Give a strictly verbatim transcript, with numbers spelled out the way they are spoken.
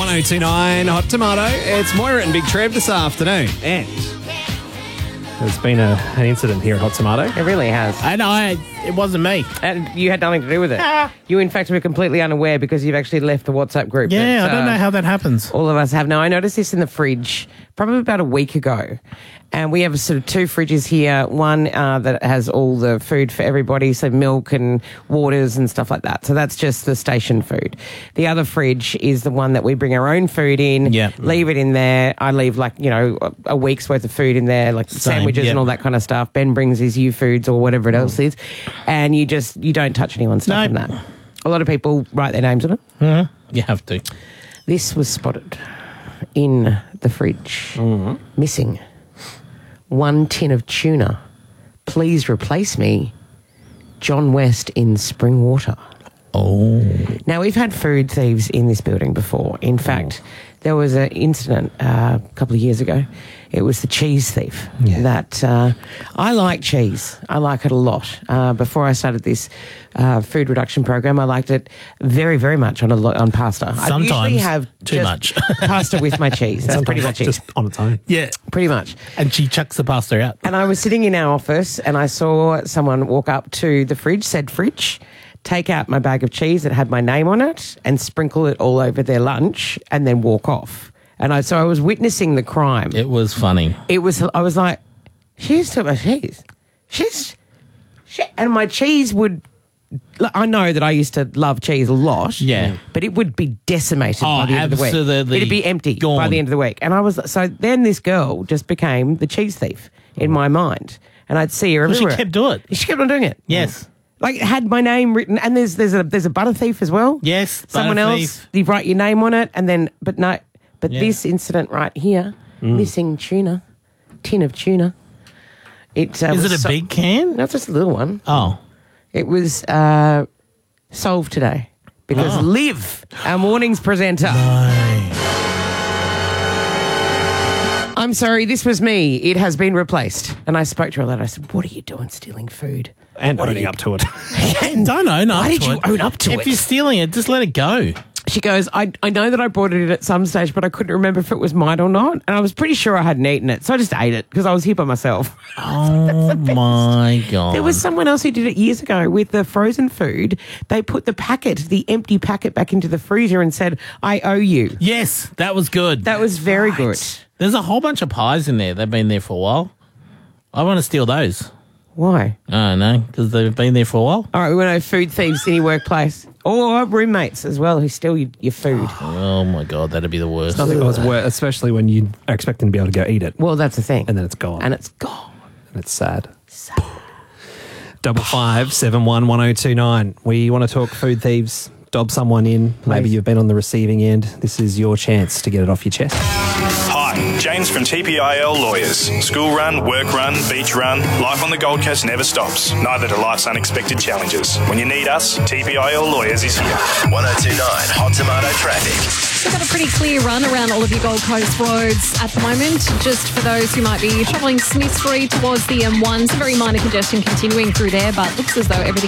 oh two nine Hot Tomato. It's Moira and Big Trev this afternoon. And there's been a, an incident here at Hot Tomato. It really has. And I, it wasn't me. And you had nothing to do with it. You, in fact, were completely unaware because you've actually left the WhatsApp group. Yeah, that, I don't uh, know how that happens. All of us have. Now, I noticed this in the fridge probably about a week ago. And we have sort of two fridges here. One uh, that has all the food for everybody, so milk and waters and stuff like that. So that's just the station food. The other fridge is the one that we bring our own food in, Yeah. leave it in there. I leave like, you know, a, a week's worth of food in there, like Same, sandwiches yeah. and all that kind of stuff. Ben brings his U Foods or whatever it else is. And you just, you don't touch anyone's stuff No. in that. A lot of people write their names on it. Mm-hmm. You have to. This was spotted in the fridge. Mm-hmm. Missing one tin of tuna. Please replace me. John West in Springwater. Oh. Now, we've had food thieves in this building before. In fact, there was an incident uh, a couple of years ago. It was the cheese thief. Yeah. That uh, I like cheese. I like it a lot. Uh, before I started this uh, food reduction program, I liked it very, very much on a lo- on pasta. I usually Sometimes have too just much. pasta with my cheese. That's pretty much it. Just on its own. Yeah. Pretty much. And she chucks the pasta out. And I was sitting in our office and I saw someone walk up to the fridge, said fridge, take out my bag of cheese that had my name on it and sprinkle it all over their lunch and then walk off. And I so I was witnessing the crime. It was funny. It was I was like, she's took my cheese. She's she, and my cheese would I know that I used to love cheese a lot. Yeah. But it would be decimated Oh, by the end of the week. absolutely It'd be empty by gone. the end of the week. And I was so then this girl just became the cheese thief in my mind. And I'd see her Well, she everywhere. kept doing it. She kept on doing it. Yes. Like it had my name written, and there's there's a there's a butter thief as well. Yes, butter someone else. thief. You write your name on it, and then but no, but Yeah. this incident right here, Mm. missing tuna, tin of tuna. It uh, Is was it a so- big can? No, it's just a little one. Oh. It was uh, solved today because Oh. Liv, our mornings presenter. I'm sorry, this was me. It has been replaced. And I spoke to her later. I said, "What are you doing, stealing food?" And What are owning you- up to it. Don't own up Why to did you it. own up to if it? you're stealing it, just let it go. She goes, I, I know that I brought it in at some stage, but I couldn't remember if it was mine or not. And I was pretty sure I hadn't eaten it. So I just ate it because I was here by myself. Oh, my God. There was someone else who did it years ago with the frozen food. They put the packet, the empty packet, back into the freezer and said, "I owe you." Yes, that was good. That was very good. There's a whole bunch of pies in there. They've been there for a while. I want to steal those. Why? I don't know, because they've been there for a while. All right, we want to know food thieves in your workplace. Or roommates as well who steal your, your food. Oh, my God, that'd be the worst. Nothing was worse, especially when you are expecting to be able to go eat it. Well, that's the thing. And then it's gone. And it's gone. And it's sad. Sad. Double five seven one one zero two nine. We want to talk food thieves. Dob someone in. Maybe Please. you've been on the receiving end. This is your chance to get it off your chest. Hi, James from T P I L Lawyers. School run, work run, beach run, life on the Gold Coast never stops. Neither do life's unexpected challenges. When you need us, T P I L Lawyers is here. one oh two nine Hot Tomato Traffic. We've got a pretty clear run around all of your Gold Coast roads at the moment. Just for those who might be travelling Smith Street towards the M one, some very minor congestion continuing through there, but looks as though everything